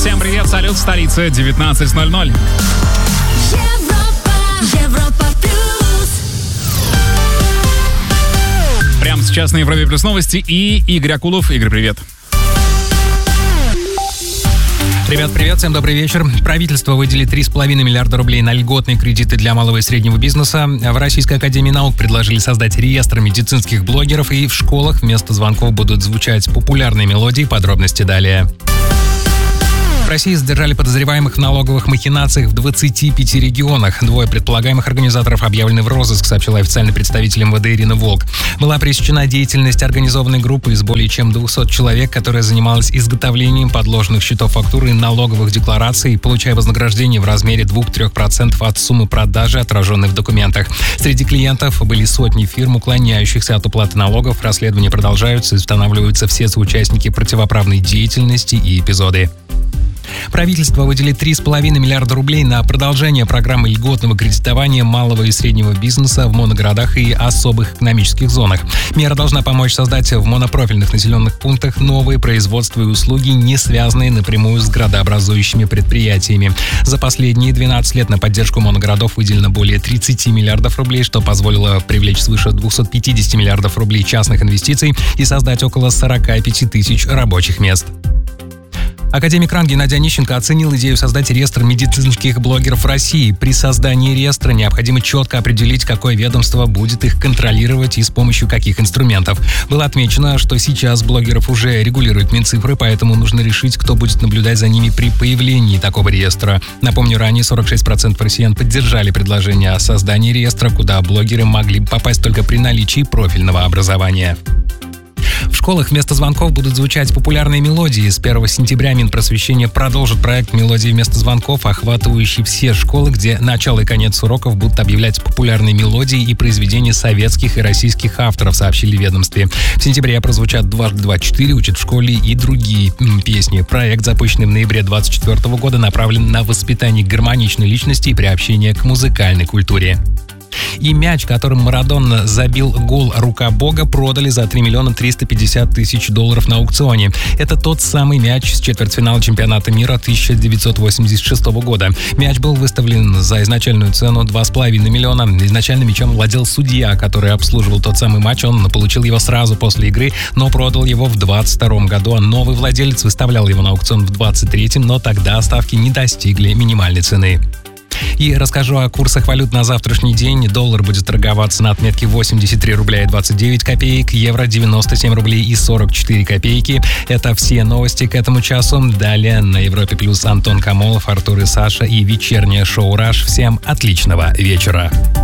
Всем привет, салют, столица 19:00. Европа плюс. Прямо сейчас на Европе плюс новости и Игорь Акулов. Игорь, привет. Ребят, привет, всем добрый вечер. Правительство выделит 3,5 миллиарда рублей на льготные кредиты для малого и среднего бизнеса. В Российской академии наук предложили создать реестр медицинских блогеров, и в школах вместо звонков будут звучать популярные мелодии. Подробности далее. В России задержали подозреваемых в налоговых махинациях в 25 регионах. 2 предполагаемых организаторов объявлены в розыск, сообщила официальный представитель МВД Ирина Волк. Была пресечена деятельность организованной группы из более чем 200 человек, которая занималась изготовлением подложных счетов фактуры и налоговых деклараций, получая вознаграждение в размере 2-3% от суммы продажи, отраженной в документах. Среди клиентов были сотни фирм, уклоняющихся от уплаты налогов. Расследования продолжаются и устанавливаются все соучастники противоправной деятельности и эпизоды. Правительство выделит 3,5 миллиарда рублей на продолжение программы льготного кредитования малого и среднего бизнеса в моногородах и особых экономических зонах. Мера должна помочь создать в монопрофильных населенных пунктах новые производства и услуги, не связанные напрямую с градообразующими предприятиями. За последние 12 лет на поддержку моногородов выделено более 30 миллиардов рублей, что позволило привлечь свыше 250 миллиардов рублей частных инвестиций и создать около 45 тысяч рабочих мест. Академик РАН Геннадий Онищенко оценил идею создать реестр медицинских блогеров в России. При создании реестра необходимо четко определить, какое ведомство будет их контролировать и с помощью каких инструментов. Было отмечено, что сейчас блогеров уже регулируют Минцифры, поэтому нужно решить, кто будет наблюдать за ними при появлении такого реестра. Напомню, ранее 46% россиян поддержали предложение о создании реестра, куда блогеры могли попасть только при наличии профильного образования. В школах вместо звонков будут звучать популярные мелодии. С 1 сентября Минпросвещение продолжит проект «Мелодии вместо звонков», охватывающий все школы, где начало и конец уроков будут объявлять популярные мелодии и произведения советских и российских авторов, сообщили в ведомстве. В сентябре прозвучат «Дважды два 4», «Учат в школе» и другие песни. Проект, запущенный в ноябре 2024 года, направлен на воспитание гармоничной личности и приобщение к музыкальной культуре. И мяч, которым Марадона забил гол «Рука Бога», продали за $3 350 000 на аукционе. Это тот самый мяч с четвертьфинала чемпионата мира 1986 года. Мяч был выставлен за изначальную цену $2,5 миллиона. Изначально мячом владел судья, который обслуживал тот самый матч. Он получил его сразу после игры, но продал его в 2022 году. А новый владелец выставлял его на аукцион в 2023, но тогда ставки не достигли минимальной цены. И расскажу о курсах валют на завтрашний день. Доллар будет торговаться на отметке 83 рубля и 29 копеек, евро 97 рублей и 44 копейки. Это все новости к этому часу. Далее на Европе плюс Антон Камолов, Артур и Саша и вечернее шоу «Раш». Всем отличного вечера.